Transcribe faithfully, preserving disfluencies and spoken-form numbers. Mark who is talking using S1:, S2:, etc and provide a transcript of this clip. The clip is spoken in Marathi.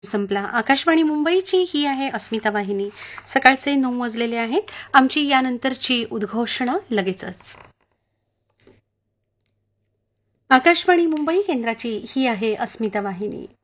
S1: संपला. आकाशवाणी मुंबईची ही आहे अस्मिता वाहिनी. सकाळचे नऊ वाजलेले आहेत. आमची यानंतरची उद्घोषणा लगेचच. आकाशवाणी मुंबई केंद्राची ही आहे अस्मिता वाहिनी.